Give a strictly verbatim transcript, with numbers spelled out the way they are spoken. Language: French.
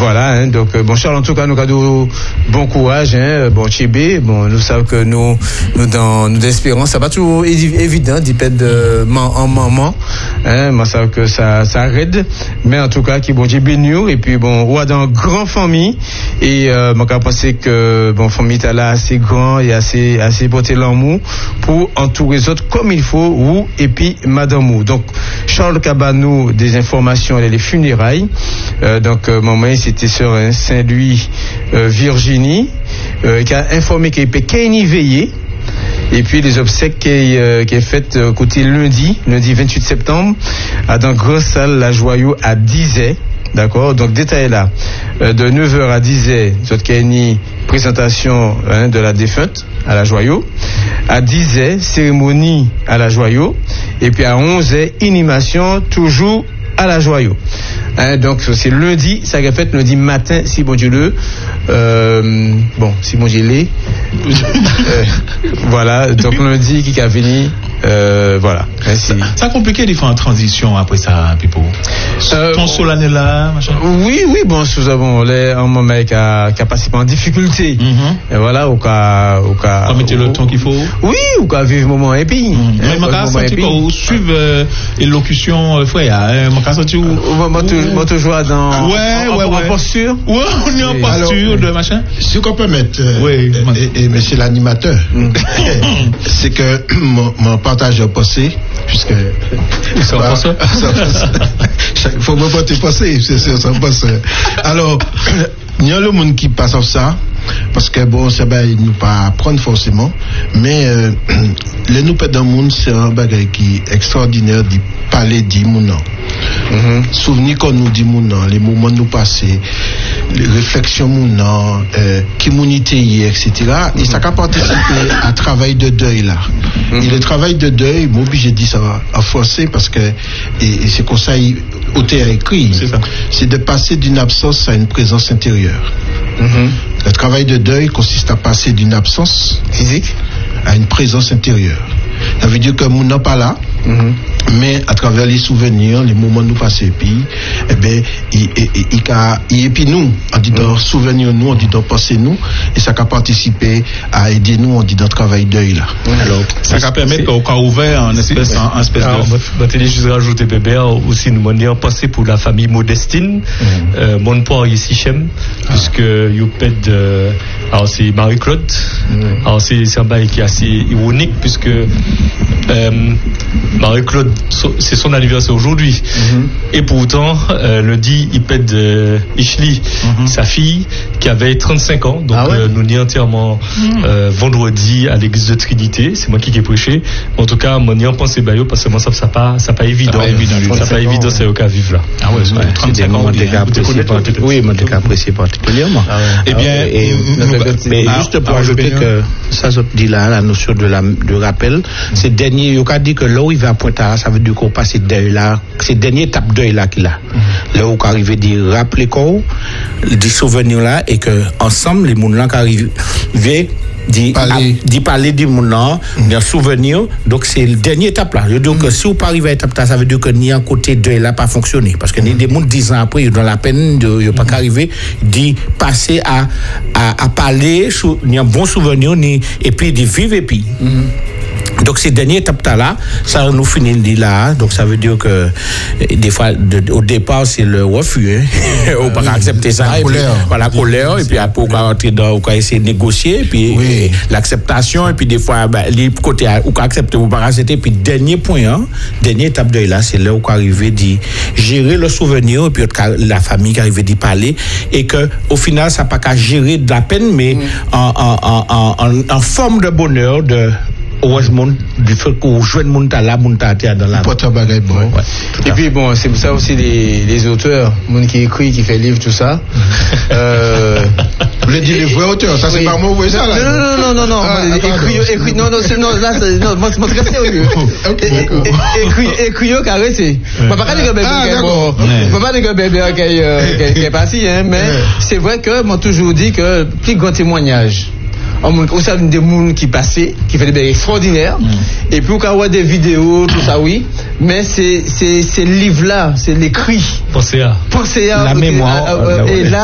voilà, hein, donc bon Charles, en tout cas nous avons bon courage, hein, bon Tchébé, bon nous savons que nous nous dans nous d'espérance, ça va toujours évident d'y perdre de, en maman, hein, moi ça que ça ça aide, mais en tout cas qui bon Dieu béni et puis bon on est dans grande famille et euh, moi je pense que bon famille est là assez grand et assez assez porté l'amour pour entourer les autres comme il faut ou et puis madame ou donc Charles Cabanou des informations les funérailles euh, donc euh, maman c'était sur hein, Saint-Louis euh, Virginie euh, qui a informé qu'il peut qu'y veiller. Et puis les obsèques qui est, euh, qui est faites euh, côté lundi, lundi vingt-huit septembre, à dans grosse salle la Joyau à dix heures. D'accord, donc détail là, euh, de neuf heures à dix heures, notre qui a une présentation hein, de la défunte à la Joyau. À dix heures, cérémonie à la Joyau. Et puis à onze heures, inhumation toujours à la Joyau. Hein, donc c'est lundi, ça va fait lundi matin, si bon Dieu le, euh, bon, si bon Dieu l'est, euh, voilà, donc lundi qui a venu, euh, voilà. Merci. Ça, ça a compliqué des fois en transition après ça, Pipo. Euh, Ton solennel là, machin. Oui, oui, bon, nous avons les, un moment qui a, qui a passé en difficulté. Mm-hmm. Et voilà, au cas, au cas. Comme mettre le temps qu'il faut. Oui, au cas vivre moment et puis. Mm-hmm. Mais moi, quand senti qu'on suive euh, l'élocution, frère, moi, quand senti où. Moi, toujours dans. Ouais, ouais, ouais. En posture. Ouais, on est en posture de machin. Ce qu'on peut mettre, euh, oui, et, et monsieur l'animateur, mm. c'est que mon, mon partage est passé, puisque. Ça va passer. Il faut me porter passé, c'est sûr, ça passe. Alors, il y a le monde qui passe à ça, parce que bon, ça va nous pas apprendre forcément, mais euh, les nous pètes dans le monde, c'est un bagage qui est extraordinaire du palais du monde. Mm-hmm. Souvenir qu'on nous dit monde, les moments nous passés, les réflexions monde, euh, qui m'unité hier, et cetera. Mm-hmm. Et ça a participé à travail de deuil là. Mm-hmm. Et le travail de deuil, moi j'ai dit ça à forcer parce que et, et c'est comme ça il auteur écrit. C'est ça. C'est de passer d'une absence à une présence intérieure. Mm-hmm. Le travail de deuil consiste à passer d'une absence physique à une présence intérieure. Ça veut dire que nous n'en pas là, mm-hmm. mais à travers les souvenirs, les moments nous passés, puis, eh ben, il, il, il, il, et puis nous, on dit dans souvenir nous, on dit dans passer nous, et ça a participé à aider nous, on dit dans travail deuil là. Mm-hmm. Alors, ça va permettre qu'au cas ouvert, en espèce, en espèce de. Alors, je vais juste rajouter bébé aussi, nous m'en passer pour la famille Modestine, mm-hmm. euh, mon père ici chem, ah. puisque you pète de, alors c'est Marie-Claude, mm-hmm. alors c'est, c'est un bail qui est assez ironique, puisque Euh, Marie-Claude, c'est son anniversaire aujourd'hui. Mm-hmm. Et pourtant, euh, lundi, il pète euh, Ishli, mm-hmm. sa fille, qui avait trente-cinq ans. Donc, ah ouais? euh, nous n'y entièrement euh, vendredi à l'église de Trinité. C'est moi qui ai prêché. En tout cas, moi n'y en pensais pas, parce que moi, ça n'a pas, ça pas évident. Ça n'a pas évident, c'est au cas vivre là. Ah ouais, c'est trente-cinq ans. Oui, moi, je apprécié particulièrement. Ah ouais. Eh bien, ah, et, nous, nous, mais ah, juste pour ah, ajouter que ça, ça dit là, la notion de, la, de rappel, c'est dernier, il a dit que là où il va à Pointe-à-Rà, ça veut dire qu'on passe deuil là, c'est dernière étape deuil là qu'il a. Mm-hmm. Là où il arrive de rappeler quoi, des souvenirs là, et que ensemble, les gens là qui arrivent, d'y parler, d'y parler du monde là, d'un souvenir. Donc c'est la dernière étape là. Je veux dire mm-hmm. que si vous pas arrivé à l'étape là, ça veut dire que ni un côté deuil là pas fonctionné. Parce que mm-hmm. des gens dix ans après, ils ont dans la peine de ils pas mm-hmm. arriver d'y passer à, à, à parler, ni un bon souvenir, ni, et puis d'y vivre et puis. Mm-hmm. Donc ces dernières étapes là, ça nous finit là. Donc ça veut dire que des fois, de, au départ, c'est le refus. Hein. On peut accepter ça. La colère. Voilà, la colère. Et puis après, on va rentrer dans, on va essayer de négocier. Et puis oui. et, l'acceptation. Et puis des fois, bah, les côtés, on va accepter, on va pas accepter. Et puis dernier point, hein, dernière étape de là, c'est là où on va arriver à gérer le souvenir. Et puis la famille qui arrive d'y parler. Et que au final, ça n'a pas qu'à gérer de la peine, mais mm. en, en, en, en, en forme de bonheur, de heureusement du fait qu'on joue le monde à la monde à dans la bon. Ouais. Et puis bon, c'est pour ça aussi les, les auteurs, monde qui écrit, qui fait livre, tout ça. euh, vous voulez dire les vrais auteurs, ça oui. C'est pas moi, vous voyez ça là. Non non non non non, ah, non écrit, écrit, non non c'est non là c'est non, moi c'est très sérieux. Écrit écrit carré c'est. Pas pas dire que bébé bon, pas pas dire que bébé qui est parti hein, mais c'est vrai que moi toujours dit que plus grand témoignage. On sait des gens qui passaient, qui fait des choses extraordinaires, mm. et puis on peut avoir des vidéos, tout ça, oui, mais c'est, c'est, c'est le livre-là, c'est l'écrit. Pensez à. Pensez à. La mémoire. Euh, euh, et là,